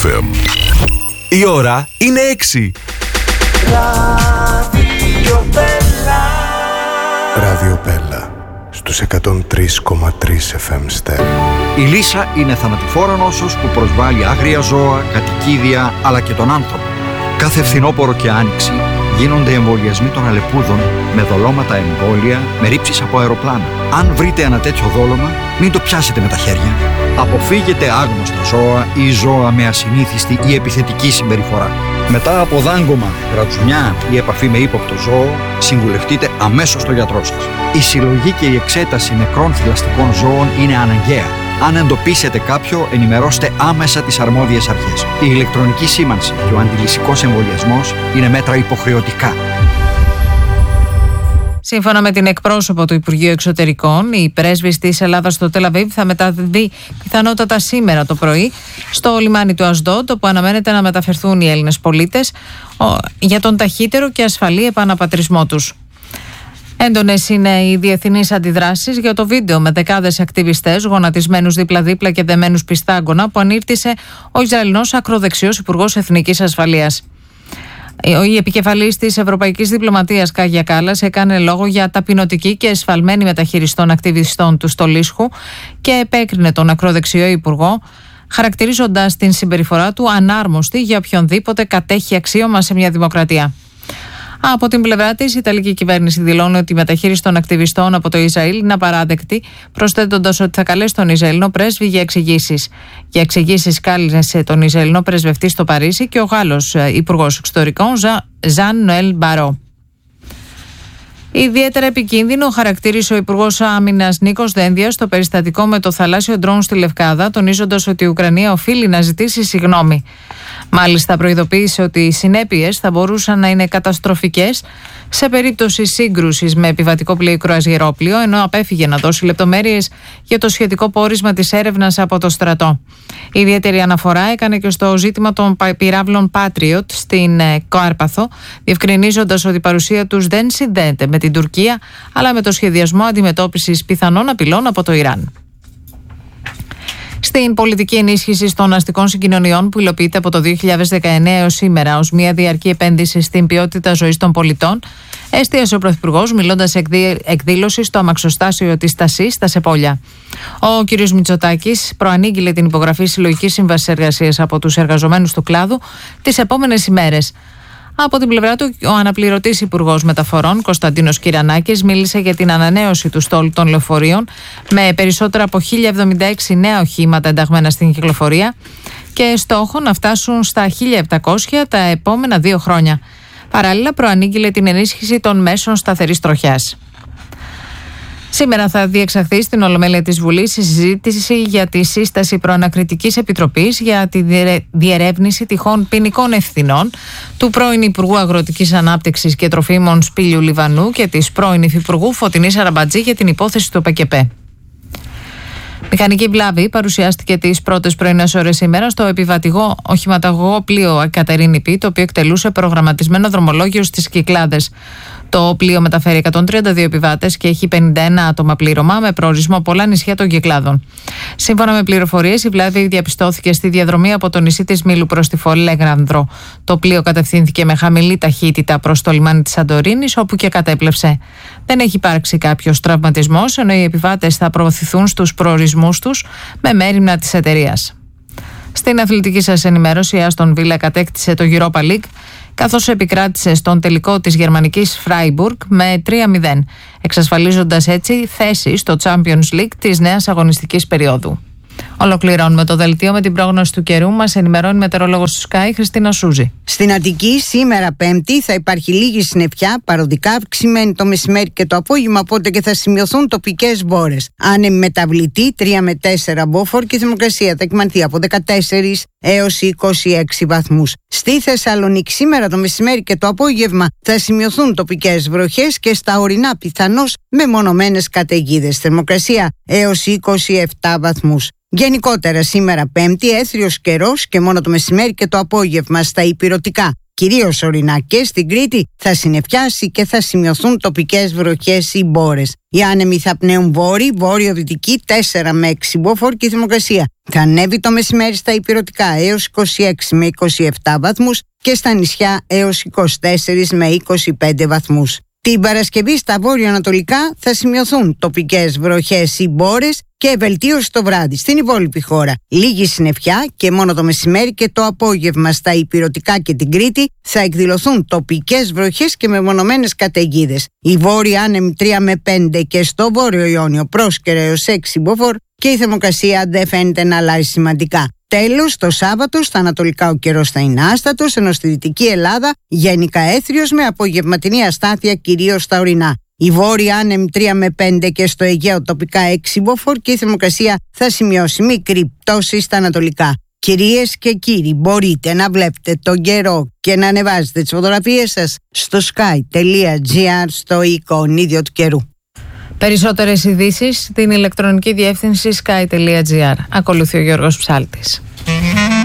FM. Η ώρα είναι 6. Ράδιο Πέλα στους 103,3 FM Στέρ. Η Λύσα είναι θανατηφόρα νόσος που προσβάλλει άγρια ζώα, κατοικίδια αλλά και τον άνθρωπο. Κάθε φθινόπωρο και άνοιξη γίνονται εμβολιασμοί των αλεπούδων με δολώματα εμβόλια, με ρήψεις από αεροπλάνα. Αν βρείτε ένα τέτοιο δόλωμα, μην το πιάσετε με τα χέρια. Αποφύγετε άγνωστα ζώα ή ζώα με ασυνήθιστη ή επιθετική συμπεριφορά. Μετά από δάγκωμα, ρατσουνιά ή επαφή με ύποπτο ζώο, συμβουλευτείτε αμέσως τον γιατρό σας. Η συλλογή και η εξέταση νεκρών θηλαστικών ζώων είναι αναγκαία. Αν εντοπίσετε κάποιο, ενημερώστε άμεσα τις αρμόδιες αρχές. Η ηλεκτρονική σήμανση και ο αντιλυσικός εμβολιασμός είναι μέτρα υποχρεωτικά. Σύμφωνα με την εκπρόσωπο του Υπουργείου Εξωτερικών, η πρέσβης της Ελλάδας στο Τελ Αβίβ θα μεταβεί πιθανότατα σήμερα το πρωί στο λιμάνι του Ασδόντ, όπου αναμένεται να μεταφερθούν οι Έλληνες πολίτες για τον ταχύτερο και ασφαλή επαναπατρισμό τους. Έντονες είναι οι διεθνείς αντιδράσεις για το βίντεο με δεκάδες ακτιβιστές γονατισμένους δίπλα-δίπλα και δεμένους πιστάγκωνα που ανήρτησε ο Ισραηλινός ακροδεξιός Υπουργός Εθνικής Ασφαλείας. Η επικεφαλής της Ευρωπαϊκής Διπλωματίας Κάγια Κάλλας έκανε λόγο για ταπεινωτική και εσφαλμένη μεταχείριση των ακτιβιστών του στο Λίσχου και επέκρινε τον ακροδεξιό Υπουργό, χαρακτηρίζοντας την συμπεριφορά του ανάρμοστη για οποιονδήποτε κατέχει αξίωμα σε μια δημοκρατία. Από την πλευρά της, η Ιταλική κυβέρνηση δηλώνει ότι η μεταχείριση των ακτιβιστών από το Ισραήλ είναι απαράδεκτη, προσθέτοντας ότι θα καλέσει τον Ισραηλινό πρέσβη για εξηγήσεις. Για εξηγήσεις κάλεσε τον Ισραηλινό πρεσβευτή στο Παρίσι και ο Γάλλος Υπουργός Εξωτερικών Ζαν Νοέλ Μπαρό. Ιδιαίτερα επικίνδυνο χαρακτήρισε ο Υπουργός Άμυνας Νίκος Δένδιας το περιστατικό με το θαλάσσιο ντρόουν στη Λευκάδα, τονίζοντας ότι η Ουκρανία οφείλει να ζητήσει συγγνώμη. Μάλιστα, προειδοποίησε ότι οι συνέπειες θα μπορούσαν να είναι καταστροφικές σε περίπτωση σύγκρουσης με επιβατικό πλοίο ή κρουαζιερόπλοιο, ενώ απέφυγε να δώσει λεπτομέρειες για το σχετικό πόρισμα της έρευνας από το στρατό. Η ιδιαίτερη αναφορά έκανε και στο ζήτημα των πυράβλων Patriot στην Κάρπαθο, διευκρινίζοντας ότι η παρουσία τους δεν συνδέεται με την Τουρκία, αλλά με το σχεδιασμό αντιμετώπισης πιθανών απειλών από το Ιράν. Στην πολιτική ενίσχυση των αστικών συγκοινωνιών που υλοποιείται από το 2019 έως σήμερα ως μια διαρκή επένδυση στην ποιότητα ζωής των πολιτών, εστίασε ο Πρωθυπουργός μιλώντας σε εκδήλωση στο αμαξοστάσιο της Στασής στα Σεπόλια. Ο κ. Μητσοτάκης προανήγγειλε την υπογραφή συλλογικής σύμβασης εργασίας από τους εργαζομένους του κλάδου τις επόμενες ημέρες. Από την πλευρά του, ο αναπληρωτής Υπουργός Μεταφορών Κωνσταντίνος Κυρανάκης μίλησε για την ανανέωση του στόλου των λεωφορείων με περισσότερα από 1076 νέα οχήματα ενταγμένα στην κυκλοφορία και στόχο να φτάσουν στα 1700 τα επόμενα 2 χρόνια. Παράλληλα, προανήγγειλε την ενίσχυση των μέσων σταθερής τροχιάς. Σήμερα θα διεξαχθεί στην Ολομέλεια της Βουλής η συζήτηση για τη σύσταση προανακριτικής επιτροπής για τη διερεύνηση τυχόν ποινικών ευθυνών του πρώην Υπουργού Αγροτικής Ανάπτυξης και Τροφίμων Σπύλιου Λιβανού και της πρώην Υφυπουργού Φωτεινής Αραμπατζή για την υπόθεση του ΠΚΠ. Μηχανική βλάβη παρουσιάστηκε τις πρώτες πρωινές ώρες σήμερα στο επιβατηγό οχηματαγωγό πλοίο Εκατερίνη Π, το οποίο εκτελούσε προγραμματισμένο δρομολόγιο στις Κυκλάδες. Το πλοίο μεταφέρει 132 επιβάτες και έχει 51 άτομα πλήρωμα με προορισμό πολλά νησιά των Κυκλάδων. Σύμφωνα με πληροφορίες, η βλάβη διαπιστώθηκε στη διαδρομή από το νησί της Μήλου προς τη Φολέγρανδρο. Το πλοίο κατευθύνθηκε με χαμηλή ταχύτητα προς το λιμάνι της Σαντορίνης, όπου και κατέπλευσε. Δεν έχει υπάρξει κάποιος τραυματισμός, ενώ οι επιβάτες θα προωθηθούν στους προορισμούς τους με μέριμνα της εταιρείας. Στην αθλητική σας ενημέρωση, η Άστον Βίλα κατέκτησε το Europa League, καθώς επικράτησε στον τελικό της γερμανικής Φράιμπουργκ με 3-0, εξασφαλίζοντας έτσι θέση στο Champions League της νέας αγωνιστικής περίοδου. Ολοκληρώνουμε το δελτίο με την πρόγνωση του καιρού. Μας ενημερώνει η μετεωρολόγος του Sky, Χριστίνα Σούζη. Στην Αττική, σήμερα Πέμπτη, θα υπάρχει λίγη συννεφιά, παροδικά αυξημένη το μεσημέρι και το απόγευμα, οπότε και θα σημειωθούν τοπικές μπόρες. Άνεμη μεταβλητή 3 με 4 μποφόρ και η θερμοκρασία θα κυμανθεί από 14 έως 26 βαθμούς. Στη Θεσσαλονίκη, σήμερα το μεσημέρι και το απόγευμα θα σημειωθούν τοπικές βροχές και στα ορεινά πιθανώς μεμονωμένες καταιγίδες. Θερμοκρασία έως 27 βαθμούς. Γενικότερα σήμερα Πέμπτη, έθριος καιρός και μόνο το μεσημέρι και το απόγευμα στα ηπειρωτικά Κυρίως ορεινά και στην Κρήτη θα συννεφιάσει και θα σημειωθούν τοπικές βροχές ή μπόρες. Οι άνεμοι θα πνέουν βόρειο-δυτική 4 με 6 μποφόρ και η θερμοκρασία θα ανέβει το μεσημέρι στα ηπειρωτικά έως 26 με 27 βαθμούς και στα νησιά έως 24 με 25 βαθμούς. Την Παρασκευή στα βόρειο-ανατολικά θα σημειωθούν τοπικές βροχές ή μπόρες και βελτίωση το βράδυ. Στην υπόλοιπη χώρα λίγη συννεφιά και μόνο το μεσημέρι και το απόγευμα στα ηπειρωτικά και την Κρήτη θα εκδηλωθούν τοπικές βροχές και μεμονωμένες καταιγίδες. Οι βόρειοι άνεμοι 3 με 5 και στο βόρειο Ιόνιο πρόσκαιρα έως 6 μποφόρ και η θερμοκρασία δεν φαίνεται να αλλάζει σημαντικά. Τέλος, το Σάββατο στα ανατολικά ο καιρός θα είναι άστατος, ενώ στη Δυτική Ελλάδα γενικά έθριος με απογευματινή αστάθεια κυρίως στα ορεινά. Οι βόρειοι άνεμοι 3 με 5 και στο Αιγαίο τοπικά 6 μποφόρ και η θερμοκρασία θα σημειώσει μικρή πτώση στα ανατολικά. Κυρίες και κύριοι, μπορείτε να βλέπετε τον καιρό και να ανεβάζετε τις φωτογραφίες σας στο sky.gr στο εικονίδιο του καιρού. Περισσότερες ειδήσεις στην ηλεκτρονική διεύθυνση sky.gr. Ακολουθεί ο Γιώργος Ψάλτης.